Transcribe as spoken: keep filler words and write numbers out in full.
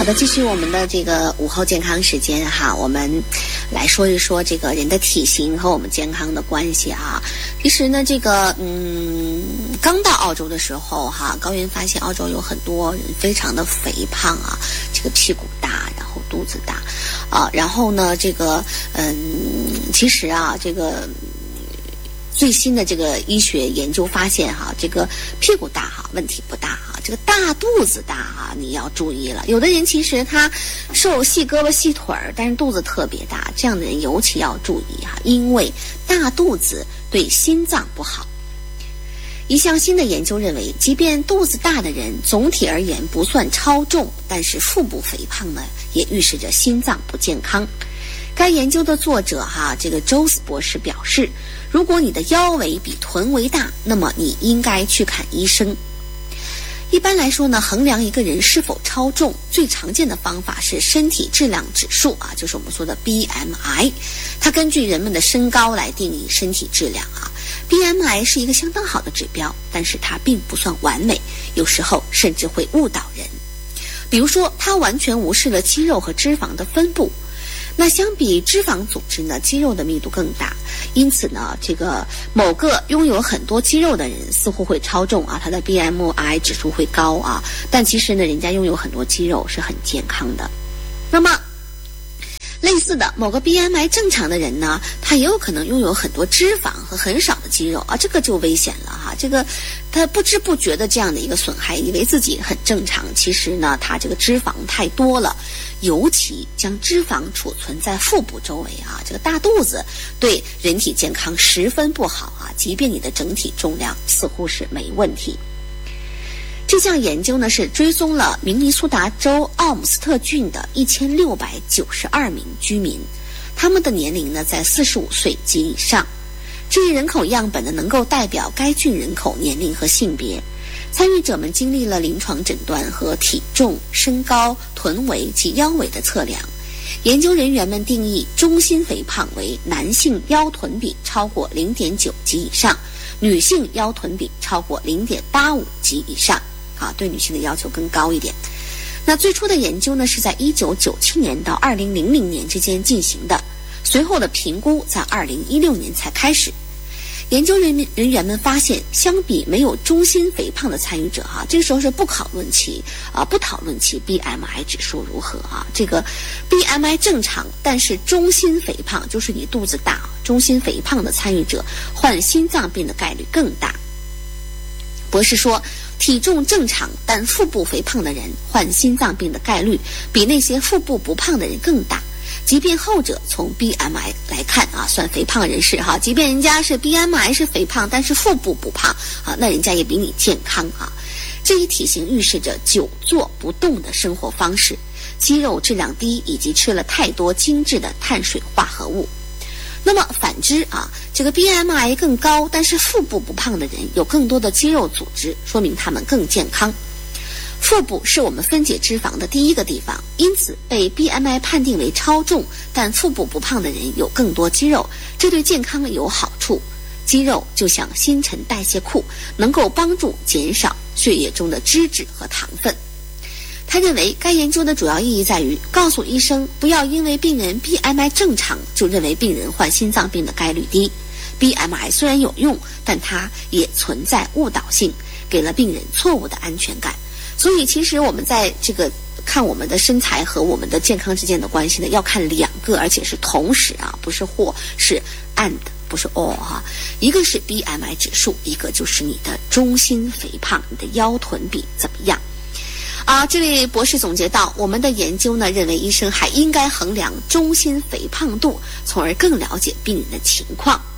好的，继续我们的这个午后健康时间哈，我们来说一说这个人的体型和我们健康的关系啊。其实呢，这个嗯，刚到澳洲的时候哈，高原发现澳洲有很多人非常的肥胖啊，这个屁股大，然后肚子大啊，然后呢，这个嗯，其实啊，这个。最新的这个医学研究发现哈，这个屁股大哈问题不大哈，这个大肚子大哈你要注意了。有的人其实他瘦细胳膊细腿儿，但是肚子特别大，这样的人尤其要注意哈，因为大肚子对心脏不好。一项新的研究认为，即便肚子大的人总体而言不算超重，但是腹部肥胖呢，也预示着心脏不健康。该研究的作者哈，这个周斯博士表示，如果你的腰围比臀围大，那么你应该去看医生。一般来说呢，衡量一个人是否超重，最常见的方法是身体质量指数啊，就是我们说的 B M I。它根据人们的身高来定义身体质量啊。B M I 是一个相当好的指标，但是它并不算完美，有时候甚至会误导人。比如说，它完全无视了肌肉和脂肪的分布。那相比脂肪组织呢，肌肉的密度更大，因此呢，这个某个拥有很多肌肉的人似乎会超重啊，他的 B M I 指数会高啊，但其实呢，人家拥有很多肌肉是很健康的。那么类似的，某个 B M I 正常的人呢，他也有可能拥有很多脂肪和很少的肌肉啊，这个就危险了哈。这个他不知不觉的这样的一个损害，以为自己很正常，其实呢，他这个脂肪太多了，尤其将脂肪储存在腹部周围啊，这个大肚子对人体健康十分不好啊，即便你的整体重量似乎是没问题。这项研究呢是追踪了明尼苏达州奥姆斯特郡的一千六百九十二名居民，他们的年龄呢在四十五岁及以上。这一人口样本呢能够代表该郡人口年龄和性别。参与者们经历了临床诊断和体重、身高、臀围及腰围的测量。研究人员们定义中心肥胖为男性腰臀比超过 零点九 及以上，女性腰臀比超过 零点八五 及以上。啊，对女性的要求更高一点。那最初的研究呢是在一九九七年到二零零零年之间进行的，随后的评估在二零一六年才开始。研究人人员们发现，相比没有中心肥胖的参与者哈、啊，这个时候是不讨论其啊不讨论其 B M I 指数如何啊，这个 B M I 正常，但是中心肥胖就是你肚子大，中心肥胖的参与者患心脏病的概率更大。博士说，体重正常但腹部肥胖的人患心脏病的概率比那些腹部不胖的人更大，即便后者从 B M I 来看啊，算肥胖人士哈，即便人家是 B M I 是肥胖，但是腹部不胖啊，那人家也比你健康啊。这一体型预示着久坐不动的生活方式，肌肉质量低，以及吃了太多精致的碳水化合物。那么反之啊，这个 B M I 更高但是腹部不胖的人有更多的肌肉组织，说明他们更健康。腹部是我们分解脂肪的第一个地方，因此被 B M I 判定为超重但腹部不胖的人有更多肌肉，这对健康有好处。肌肉就像新陈代谢库，能够帮助减少血液中的脂质和糖分。他认为该研究的主要意义在于告诉医生，不要因为病人 B M I 正常就认为病人患心脏病的概率低。B M I 虽然有用，但它也存在误导性，给了病人错误的安全感。所以其实我们在这个看我们的身材和我们的健康之间的关系呢，要看两个，而且是同时啊，不是或，是 and， 不是 or 哈。一个是 B M I 指数，一个就是你的中心肥胖，你的腰臀比怎么样。啊，这位博士总结到，我们的研究呢认为医生还应该衡量中心肥胖度，从而更了解病人的情况。